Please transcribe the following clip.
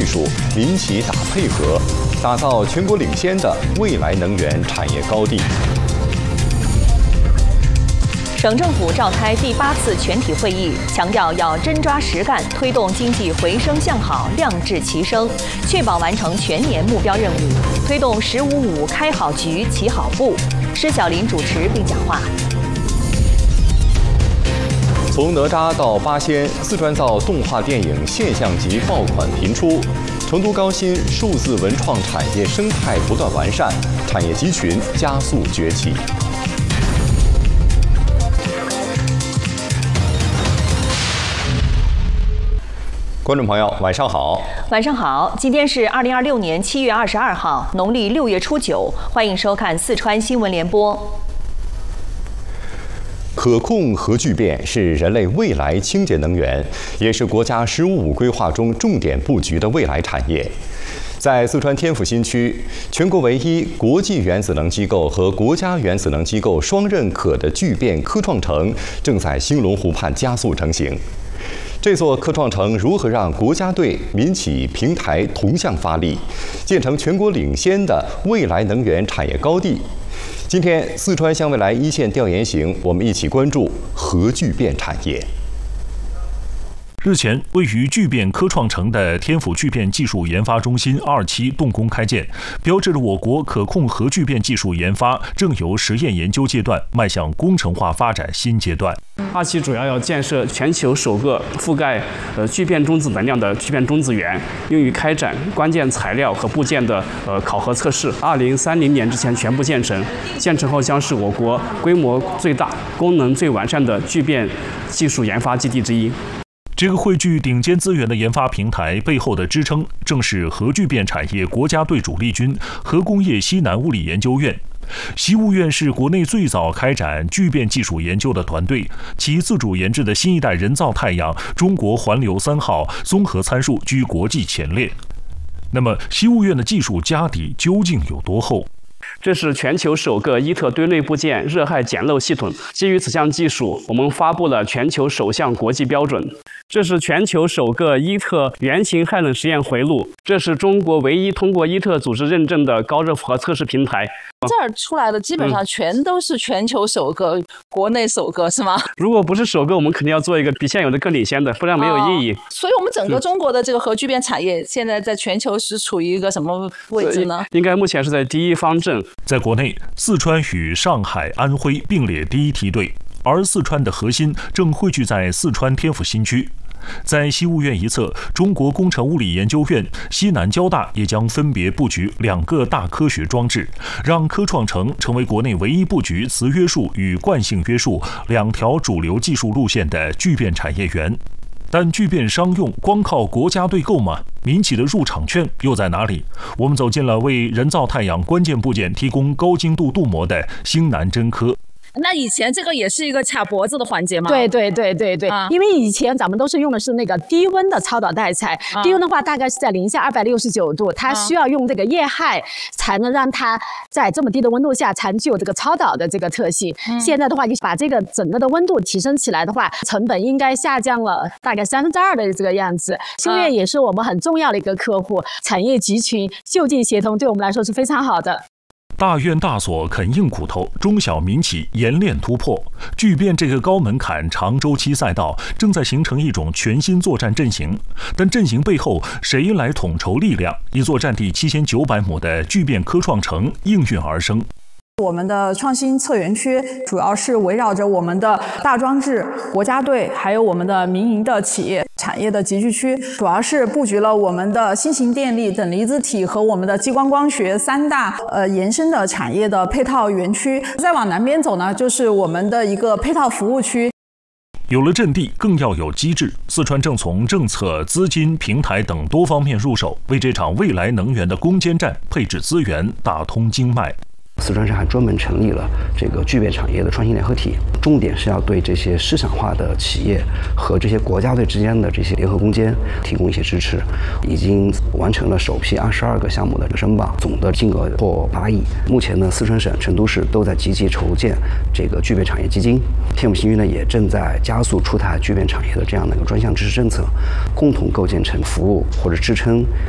技术，民企打配合，打造全国领先的未来能源产业高地。 省政府召开第8次全体会议，强调要真抓实干，推动经济回升向好，量质齐升，确保完成全年目标任务，推动“1055”开好局、起好步。施小林主持并讲话。 从哪吒到八仙，四川造动画电影现象级爆款频出，成都高新数字文创产业生态不断完善，产业集群加速崛起。观众朋友，晚上好。 晚上好，今天是2026年7月22号，农历6月初9，欢迎收看四川新闻联播。 可控核聚变是人类未来清洁能源，也是国家“1055”规划中重点布局的未来产业。在四川天府新区，全国唯一国际原子能机构和国家原子能机构双认可的聚变科创城正在兴隆湖畔加速成型。这座科创城如何让国家队、民企、平台同向发力，建成全国领先的未来能源产业高地？今天，四川向未来一线调研行，我们一起关注核聚变产业。 日前，位于聚变科创城的天府聚变技术研发中心2期动工开建，标志着我国可控核聚变技术研发正由实验研究阶段迈向工程化发展新阶段。 2期主要要建设全球首个覆盖聚变中子能量的聚变中子源，用于开展关键材料和部件的考核测试。2030年之前全部建成，建成后将是我国规模最大、功能最完善的聚变技术研发基地之一。 这个汇聚顶尖资源的研发平台背后的支撑，正是核聚变产业国家队主力军——核工业西南物理研究院。西物院是国内最早开展聚变技术研究的团队，其自主研制的新一代人造太阳中国环流3号综合参数居国际前列。那么，西物院的技术家底究竟有多厚？ 这是全球首个伊特堆内部件热氦减漏系统。基于此项技术，我们发布了全球首项国际标准。这是全球首个伊特原型氦冷实验回路。这是中国唯一通过伊特组织认证的高热负荷测试平台。 这儿出来的基本上全都是全球首个、国内首个，是吗？ 如果不是首个，我们肯定要做一个比现有的更领先的，不然没有意义。 所以，我们整个中国的这个核聚变产业，现在在全球是处于一个什么位置呢？ 应该目前是在第一方阵。 在国内，四川与上海、安徽并列第一梯队，而四川的核心正汇聚在四川天府新区。在西物院一侧，中国工程物理研究院、西南交大也将分别布局2个大科学装置，让科创城成为国内唯一布局磁约束与惯性约束2条主流技术路线的聚变产业园。但聚变商用光靠国家队够吗？民企的入场券又在哪里？我们走进了为人造太阳关键部件提供高精度镀膜的兴南真科。 那以前这个也是一个卡脖子的环节吗？ 对，因为以前咱们都是用的是那个低温的超导带材，低温的话大概是在-269度，它需要用这个液氦才能让它在这么低的温度下才具有这个超导的这个特性。现在的话，你把这个整个的温度提升起来的话，成本应该下降了大概2/3的这个样子。西物院也是我们很重要的一个客户，产业集群就近协同，对我们来说是非常好的。 大院大所肯硬骨头，中小民企研练突破。聚变这个高门槛、长周期赛道正在形成一种全新作战阵型，但阵型背后谁来统筹力量？一座占地7900亩的聚变科创城应运而生。 我们的创新策源区主要是围绕着我们的大装置、国家队，还有我们的民营的企业产业的集聚区，主要是布局了我们的新型电力、等离子体和我们的激光光学3大延伸的产业的配套园区。再往南边走呢，就是我们的一个配套服务区。 有了阵地，更要有机制。四川正从政策、资金、平台等多方面入手，为这场未来能源的攻坚战配置资源，打通经脉。 四川省还专门成立了这个聚变产业的创新联合体，重点是要对这些市场化的企业和这些国家队之间的这些联合攻坚提供一些支持。已经完成了首批22个项目的申报，总的金额破8亿。目前呢，四川省、成都市都在积极筹建这个聚变产业基金，天府新区呢也正在加速出台聚变产业的这样的一个专项支持政策，共同构建成服务或者支撑